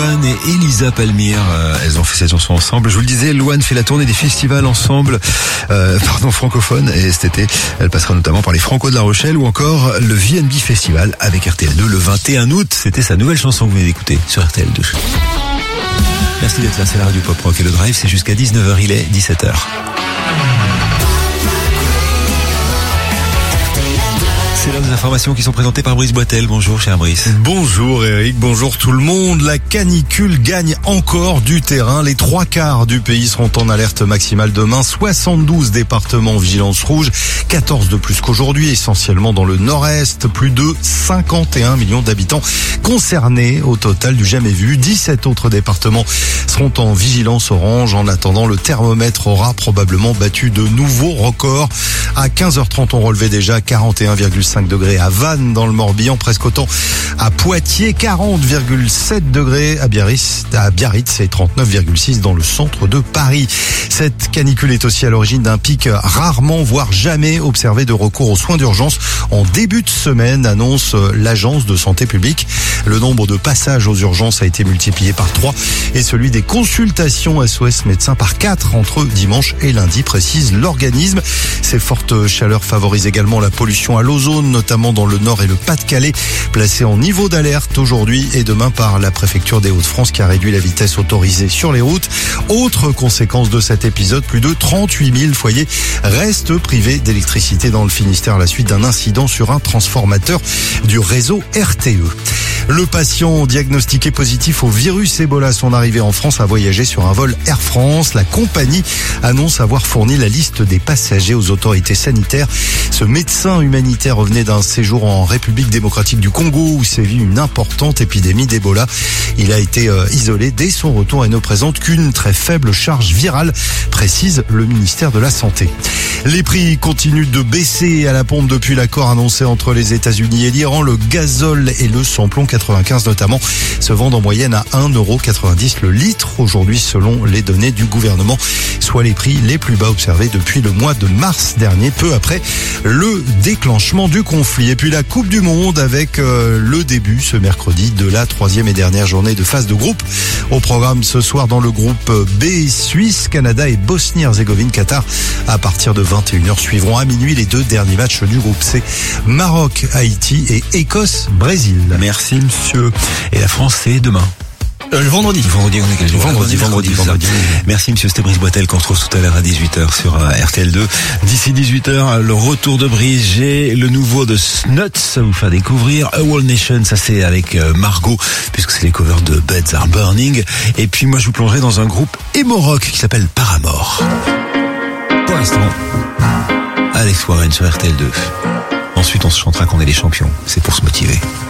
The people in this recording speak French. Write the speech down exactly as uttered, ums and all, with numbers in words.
Loane et Elisa Palmyre, euh, elles ont fait cette chanson ensemble. Je vous le disais, Loane fait la tournée des festivals ensemble, euh, pardon, francophones, et cet été, elle passera notamment par les Franco de La Rochelle ou encore le V N B Festival avec R T L deux le vingt et un août. C'était sa nouvelle chanson que vous venez d'écouter sur R T L deux. Merci d'être là, c'est la radio Pop Rock et le Drive, c'est jusqu'à dix-neuf heures, il est dix-sept heures. C'est l'heure des informations qui sont présentées par Brice Boitel. Bonjour cher Brice. Bonjour Eric, bonjour tout le monde. La canicule gagne encore du terrain. Les trois quarts du pays seront en alerte maximale demain. soixante-douze départements en vigilance rouge, quatorze de plus qu'aujourd'hui, essentiellement dans le nord-est. Plus de cinquante et un millions d'habitants concernés au total du jamais vu. dix-sept autres départements seront en vigilance orange. En attendant, le thermomètre aura probablement battu de nouveaux records. À quinze heures trente, on relevait déjà quarante et un virgule cinq degrés à Vannes dans le Morbihan, presque autant à Poitiers, quarante virgule sept degrés à Biarritz, à Biarritz et trente-neuf virgule six dans le centre de Paris. Cette canicule est aussi à l'origine d'un pic rarement, voire jamais observé de recours aux soins d'urgence en début de semaine, annonce l'Agence de santé publique. Le nombre de passages aux urgences a été multiplié par trois et celui des consultations S O S médecins par quatre entre dimanche et lundi, précise l'organisme. Ces fortes chaleurs favorisent également la pollution à l'ozone, notamment dans le Nord et le Pas-de-Calais, placé en niveau d'alerte aujourd'hui et demain par la préfecture des Hauts-de-France qui a réduit la vitesse autorisée sur les routes. Autre conséquence de cet épisode, plus de trente-huit mille foyers restent privés d'électricité dans le Finistère à la suite d'un incident sur un transformateur du réseau R T E. Le patient diagnostiqué positif au virus Ebola, son arrivée en France, a voyagé sur un vol Air France. La compagnie annonce avoir fourni la liste des passagers aux autorités sanitaires. Ce médecin humanitaire revenait d'un séjour en République démocratique du Congo où sévit une importante épidémie d'Ebola. Il a été euh, isolé dès son retour et ne présente qu'une très faible charge virale, précise le ministère de la Santé. Les prix continuent de baisser à la pompe depuis l'accord annoncé entre les États-Unis et l'Iran. Le gazole et le samplon quatre-vingt-quinze notamment se vendent en moyenne à un euro quatre-vingt-dix le litre aujourd'hui selon les données du gouvernement, soit les prix les plus bas observés depuis le mois de mars dernier, peu après le déclenchement du conflit. Et puis la Coupe du Monde avec euh, le début ce mercredi de la troisième et dernière journée de phase de groupe. Au programme ce soir dans le groupe B, Suisse, Canada et Bosnie-Herzégovine, Qatar. À partir de vingt et une heures suivront à minuit les deux derniers matchs du groupe C, Maroc, Haïti et Écosse, Brésil. Merci monsieur. Et la France c'est demain. Euh, le vendredi. Vendredi, on est quel jour? Vendredi, vendredi, vendredi. Merci, monsieur, c'était Brice Boitel, qu'on retrouve tout à l'heure à dix-huit heures sur euh, R T L deux. D'ici dix-huit heures, le retour de Brice. J'ai le nouveau de Snuts à vous faire découvrir. A Whole Nation, ça c'est avec euh, Margot, puisque c'est les covers de Beds Are Burning. Et puis moi, je vous plongerai dans un groupe emo rock qui s'appelle Paramore. Pour l'instant, Alex Warren sur R T L deux. Ensuite, on se chantera qu'on est les champions. C'est pour se motiver.